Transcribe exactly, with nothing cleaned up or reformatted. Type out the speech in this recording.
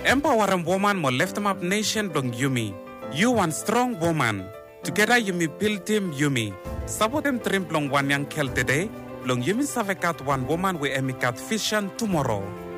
Empower a woman mo left up nation dong Yumi. You one strong woman. Together Yumi build team Yumi. Support them trim long one young kel today. Long Yumi savekat one woman we emikat fission tomorrow.